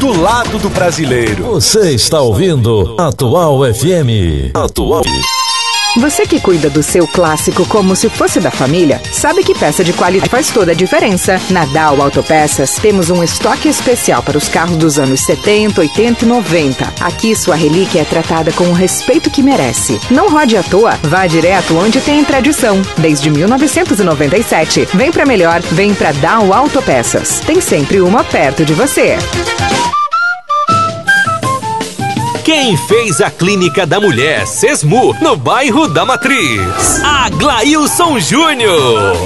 do lado do brasileiro. Você está ouvindo Atual FM. Atual. Você que cuida do seu clássico como se fosse da família, sabe que peça de qualidade faz toda a diferença. Na Dow Autopeças, temos um estoque especial para os carros dos anos 70, 80 e 90. Aqui sua relíquia é tratada com o respeito que merece. Não rode à toa, vá direto onde tem tradição. Desde 1997. Vem pra melhor, vem pra Dow Autopeças. Tem sempre uma perto de você. Quem fez a Clínica da Mulher Sesmu no bairro da Matriz? Aglailson Júnior.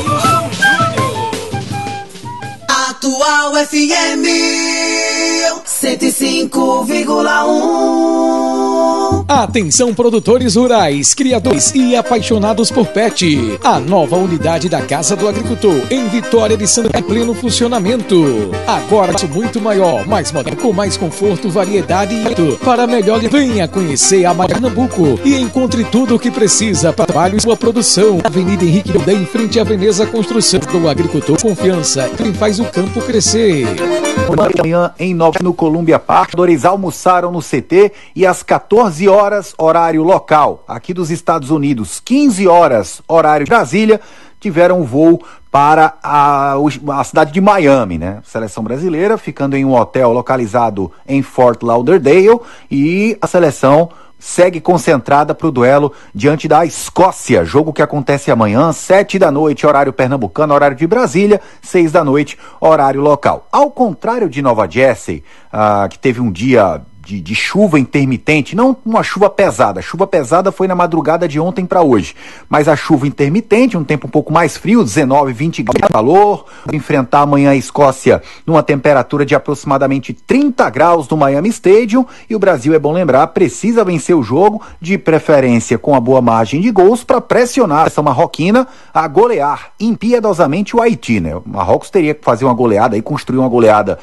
Atual FM 105,1. Atenção, produtores rurais, criadores e apaixonados por pet. A nova unidade da Casa do Agricultor em Vitória de Santo em pleno funcionamento. Agora muito maior, mais moderno, com mais conforto, variedade e para melhor. Venha conhecer a Pernambuco e encontre tudo o que precisa para trabalho e sua produção. Avenida Henrique Rodé, em frente à Veneza Construção. Do Agricultor, confiança, quem faz o campo crescer. Amanhã em Nova no Columbia Park, os almoçaram no CT e às 14 horas, horário local, aqui dos Estados Unidos, 15 horas, horário de Brasília, tiveram um voo para a cidade de Miami, né? Seleção brasileira ficando em um hotel localizado em Fort Lauderdale e a seleção segue concentrada para o duelo diante da Escócia, jogo que acontece amanhã, 7 da noite, horário pernambucano, horário de Brasília, 6 da noite, horário local. Ao contrário de Nova Jersey, que teve um dia de chuva intermitente, não uma chuva pesada. A chuva pesada foi na madrugada de ontem para hoje, mas a chuva intermitente, um tempo um pouco mais frio, 19, 20 graus de calor, enfrentar amanhã a Escócia numa temperatura de aproximadamente 30 graus no Miami Stadium, e o Brasil, é bom lembrar, precisa vencer o jogo, de preferência com a boa margem de gols, para pressionar essa marroquina a golear impiedosamente o Haiti, né? O Marrocos teria que fazer uma goleada e construir uma goleada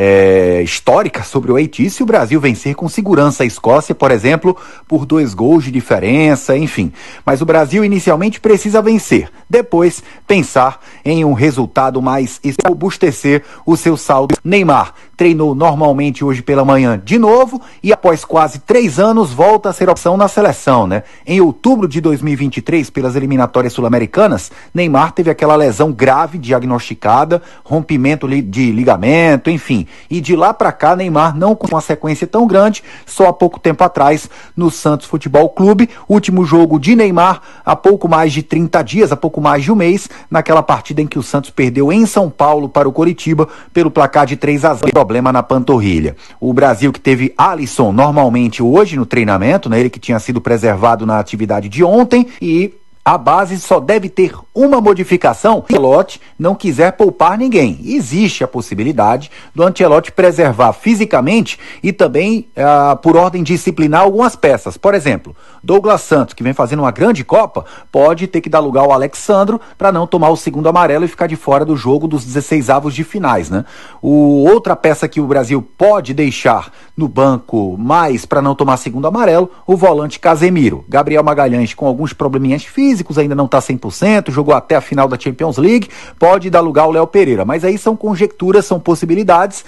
histórica sobre o Haiti se o Brasil vencer com segurança a Escócia, por exemplo, por 2 gols de diferença, enfim. Mas o Brasil inicialmente precisa vencer, depois pensar em um resultado mais robustecer o seu saldo. Neymar treinou normalmente hoje pela manhã de novo e após quase 3 anos volta a ser opção na seleção, né? Em outubro de 2023, pelas eliminatórias sul-americanas, Neymar teve aquela lesão grave diagnosticada, rompimento de ligamento, enfim. E de lá pra cá, Neymar não com uma sequência tão grande, só há pouco tempo atrás no Santos Futebol Clube, último jogo de Neymar há pouco mais de 30 dias, há pouco mais de um mês, naquela partida em que o Santos perdeu em São Paulo para o Coritiba pelo placar de 3-0, problema na panturrilha. O Brasil, que teve Alisson normalmente hoje no treinamento, né, ele que tinha sido preservado na atividade de ontem, e a base só deve ter uma modificação se o Ancelotti não quiser poupar ninguém. Existe a possibilidade do Ancelotti preservar fisicamente e também, por ordem disciplinar, algumas peças. Por exemplo, Douglas Santos, que vem fazendo uma grande Copa, pode ter que dar lugar ao Alexandro para não tomar o segundo amarelo e ficar de fora do jogo dos 16avos de finais, né? Outra peça que o Brasil pode deixar no banco, mais para não tomar segundo amarelo, o volante Casemiro. Gabriel Magalhães, com alguns probleminhas físicos, ainda não está 100%, jogou até a final da Champions League, pode dar lugar ao Léo Pereira, mas aí são conjecturas, são possibilidades.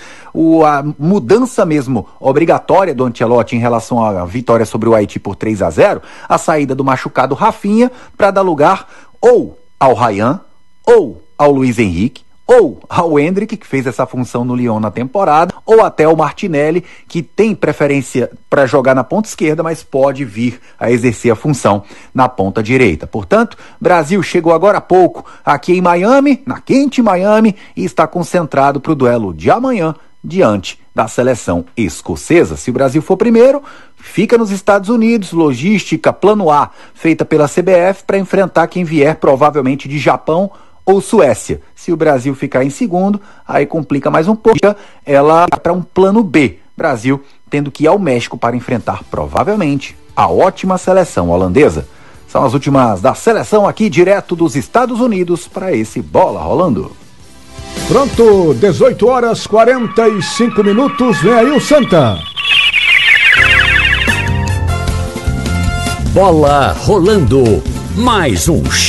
A mudança mesmo obrigatória do Ancelotti em relação à vitória sobre o Haiti por 3-0, a saída do machucado Rafinha para dar lugar ou ao Ryan, ou ao Luiz Henrique, ou ao Endrick, que fez essa função no Lyon na temporada, ou até ao Martinelli, que tem preferência para jogar na ponta esquerda, mas pode vir a exercer a função na ponta direita. Portanto, Brasil chegou agora há pouco aqui em Miami, na quente Miami, e está concentrado para o duelo de amanhã diante da seleção escocesa. Se o Brasil for primeiro, fica nos Estados Unidos, logística, plano A, feita pela CBF para enfrentar quem vier provavelmente de Japão ou Suécia. Se o Brasil ficar em segundo, aí complica mais um pouco. Ela vai para um plano B. Brasil tendo que ir ao México para enfrentar provavelmente a ótima seleção holandesa. São as últimas da seleção aqui direto dos Estados Unidos para esse Bola Rolando. Pronto, 18h45, vem aí o Santa. Bola Rolando, mais um